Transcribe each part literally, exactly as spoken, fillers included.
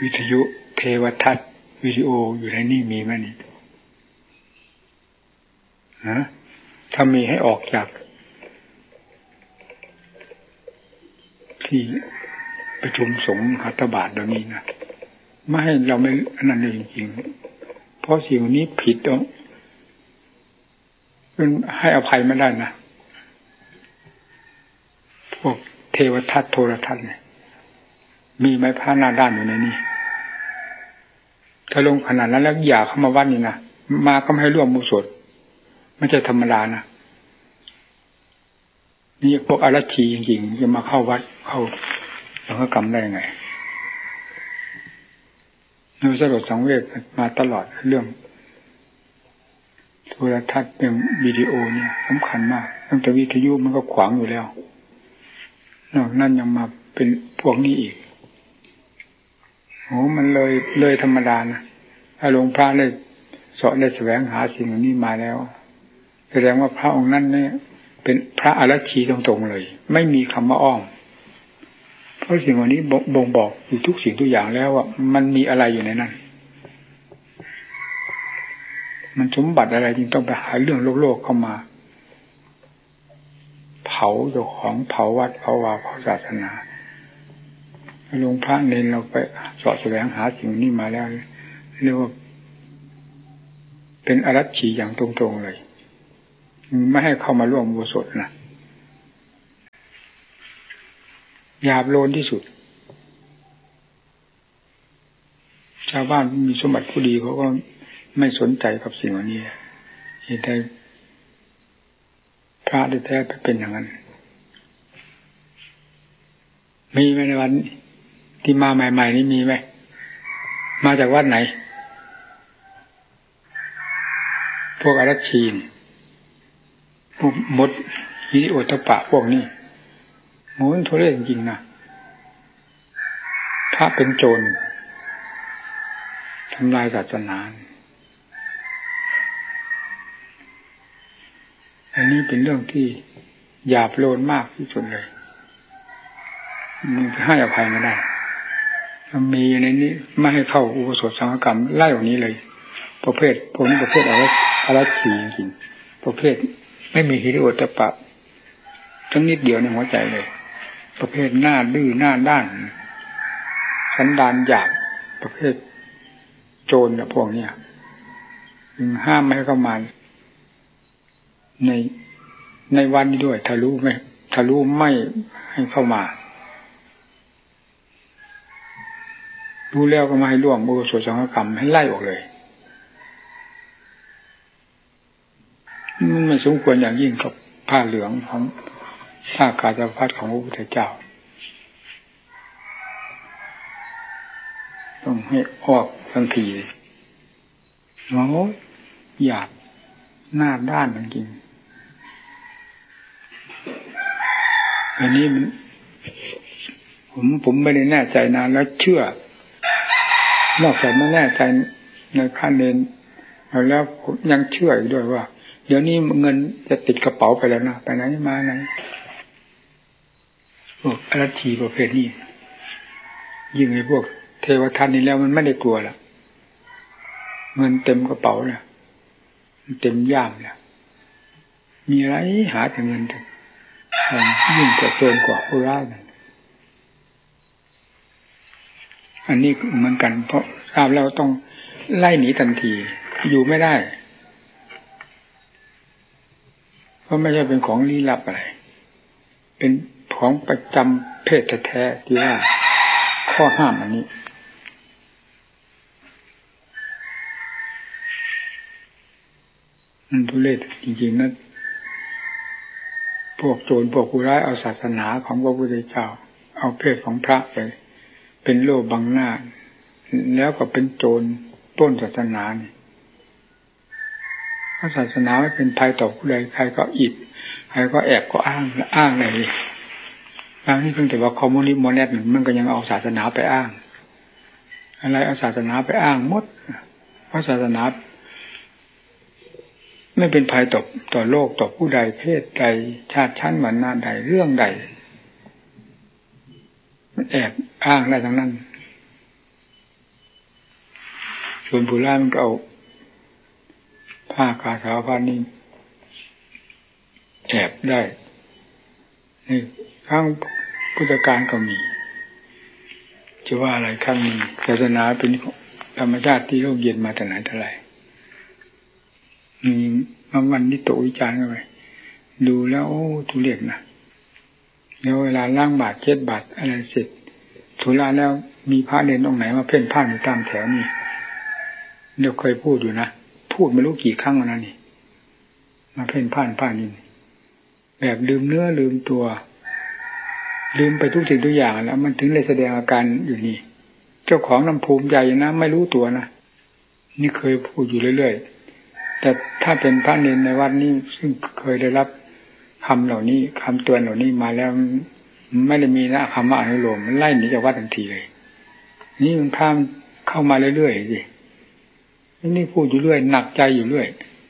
วิทยุเทวทัศน์วิดีโออยู่ในนี่มีไหมนี่ฮะถ้ามีให้ออกจากที่ประชุมสงฆ์หัตถบาทเดี๋ยวนี้นะไม่ให้เราไม่อันนั้นเลยจริงๆเพราะสิ่งนี้ผิดต้องให้อภัยไม่ได้นะพวกเทวทัศน์โทรทัศน์เนี่ยมีไหมพระหน้าด้านอยู่ในนี้ถ้าลงขนาดนั้นแล้วอย่าเข้ามาวัดนี่นะมาก็ไม่ให้ร่วมมุสดไม่ใช่ธรรมดานะนี่พวกอรัชชีจริงๆจะมาเข้าวัดเข้าสังฆกรรมได้ยังไงเราสลดสังเวชมาตลอดเรื่องโทรทัศน์เป็นวิดีโอเนี่ยสำคัญมากตั้งแต่วิทยุมันก็ขวางอยู่แล้วนอกนั้นยังมาเป็นพวกนี้อีกโอ้มันเลยเลยธรรมดานะถ้าหลวงพระได้เสาะได้แสวงหาสิ่งนี้มาแล้วแสดงว่าพระองค์นั้นเนี่ยเป็นพระอรชีตรงๆเลยไม่มีคำว่าอ้อมเพราะสิ่งเหล่านี้บ่งบอกอยู่ทุกสิ่งทุกอย่างแล้วว่ามันมีอะไรอยู่ในนั้นมันสมบัติอะไรจึงต้องไปหาเรื่องโลกๆเข้ามาเผาเจ้าของเผาวัดเผาวาเผาศาสนาหลวงพระเนรเราไปสอบแสวงหาสิ่งนี้มาแล้วเรียกว่าเป็นอรัชชีอย่างตรงๆเลยไม่ให้เข้ามาร่วมอุโบสถนะหยาบโลนที่สุดชาวบ้านมีสมบัติผู้ดีเขาก็ไม่สนใจกับสิ่งเหล่านี้เหตุใดพระแท้ๆไปเป็นอย่างนั้นมีไหมในวันที่มาใหม่ๆนี่มีไหมมาจากวัดไหนพวกอรัชชีนพวกมดฮิริโอตปะพวกนี้โหมันทุเรศจริงๆนะพระเป็นโจรทำลายศาสนาอันนี้เป็นเรื่องที่หยาบโลนมากที่สุดเลยมันให้อภัยไม่ได้มันมีในนี้ไม่ให้เข้าอุโบสถสังฆกรรมไล่อย่างนี้เลยประเภทพวกนี้ประเภทอะไรอรัชชีจริงๆประเภทไม่มีฮิริโอตปะทั้งนิดเดียวในหัวใจเลยประเภทหน้าดื้อหน้าด้านสันดานหยาบประเภทโจรกับพวกเนี้ยห้ามไม่ให้เข้ามาในในวันนี้ด้วยถ้ารู้ไม่ถ้ารู้ไม่ให้เข้ามารู้แล้วก็มาให้ร่วมอุโบสถสังฆกรรมให้ไล่ออกเลยมันไม่สมควรอย่างยิ่งกับผ้าเหลืองของผ้ากาสาวพัดของพระพุทธเจ้าต้องให้ออกทันทีโอ้ยอยากหน้าด้านจริงๆอันนี้มันผมผมไม่ได้แน่ใจนานแล้วเชื่อนอกจากไม่แน่ใจในขั้นเน้นแล้วยังเชื่ออีกด้วยว่าเดี๋ยวนี้เงินจะติดกระเป๋าไปแล้วนะไปไหนมาไหนพวกอรัชชีประเภทนี้ยิ่งไอ้พวกเทวทัตนี่แล้วมันไม่ได้กลัวละเงินเต็มกระเป๋าเนี่ยเต็มย่ามเนี่ยมีอะไรหาแต่เงินยิ่งกว่าโจรกว่าผู้ร้ายอันนี้เหมือนกันเพราะทราบแล้วต้องไล่หนีทันทีอยู่ไม่ได้เพราะไม่ใช่เป็นของลี้ลับอะไรเป็นของประจำเพศแท้ๆที่ว่าข้อห้ามอันนี้มันทุเรศจริงๆนะพวกโจรพวกผู้ร้ายเอาศาสนาของพระพุทธเจ้าเอาเพศของพระไปเป็นโล่บังหน้าแล้วก็เป็นโจรต้นศาสนานี่ถ้าศาสนาไม่เป็นภัยต่อผู้ใดใครก็อิดใครก็แอบก็อ้างอ้างอะไรบางนี่เพิ่งแต่ว่าคอมมิวนิสต์โมเนสมันก็ยังเอาศาสนาไปอ้างอะไรเอาศาสนาไปอ้างหมดเพราะศาสนาไม่เป็นภัยต่อต่อโลกต่อผู้ใดเพศใดชาติชั้นวรรณะใดเรื่องใดมันแอบอ้างได้ทั้งนั้นส่วนผู้ร้ายมันก็เอาผ้ากาสาวพันนี่แอบได้ในครั้งพุทธกาลก็มีจะว่าอะไรครั้งหนึ่งศาสนาเป็นธรรมชาติที่โลกเย็นมาแต่ไหนแต่ไรมีบางวันที่โตวิจารณ์กันไปดูแล้วโอ้ทุเรศนะแล้วเวลาล้างบาตรเช็ดบาตรอะไรเสร็จธุระแล้วมีพระเนรองค์ไหนมาเพ่นพ่านอยู่ตามแถวนี่เดี๋ยวเคยพูดอยู่นะพูดไม่รู้กี่ครั้งแล้วนะนี่มาเพ่นพ่านพ่านนี่แบบลืมเนื้อลืมตัวลืมไปทุกสิ่งทุกอย่างแล้วมันถึงเลยแสดงอาการอยู่นี่เจ้าของน้ำภูมิใจนะไม่รู้ตัวนะนี่เคยพูดอยู่เรื่อยๆแต่ถ้าเป็นพระเนรในวัดนี้ซึ่งเคยได้รับคำเหล่านี้คำเตือนเหล่านี้มาแล้วไม่ได้มีนะคำว่าอนุโลมมันไล่หนีจากวัดทันทีเลยนี่มันพามเข้ามาเรื่อยๆสินี่พูดอยู่เรื่อยหนักใจอยู่เรื่อย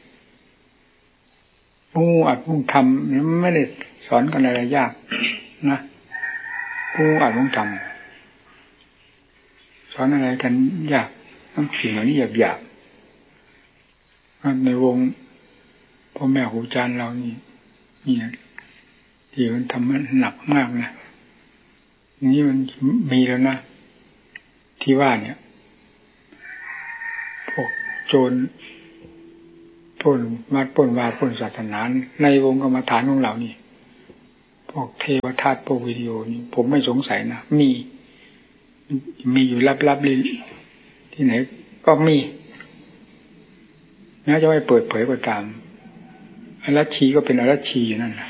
ผู้อัดผู้ทำไม่ได้สอนกันอะไรยากนะผู้อัดผู้ทำสอนอะไรกันยากทั้งสิ่งเหล่านี้หยาบๆในวงพ่อแม่ครูอาจารย์เรานี่นี่ที่มันทำมันหนักมากนะนี่มันมีแล้วนะที่ว่าเนี่ยพวกโจรปล้นวัดปล้นวาปล้นศาสนาในวงกรรมฐานของเรานี่พวกเทวทัตพวกวิดีโอนี่ผมไม่สงสัยนะมีมีอยู่ลับๆเลยที่ไหนก็มีน่าจะไม่เปิดเผยก็ตามอรัชชีก็เป็นอรัชชีอยู่นั่นแหละ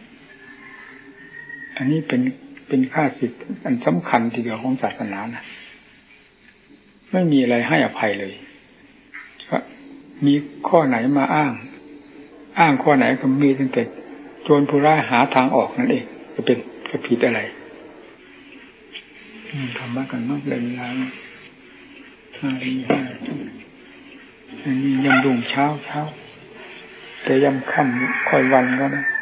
อันนี้เป็นเป็นค่าสิทธิ์อันสำคัญทีเดียวของศาสนานะไม่มีอะไรให้อภัยเลยมีข้อไหนมาอ้างอ้างข้อไหนก็มีตั้งแต่โจรผู้ร้ายหาทางออกนั่นเองจะเป็นจะผิดอะไรทำมากันมากเลยเวลาห้าดีห้าอันนี้ยำดุ่งเช้าเช้าแต่ยำค่ำค่อยวันก็นะ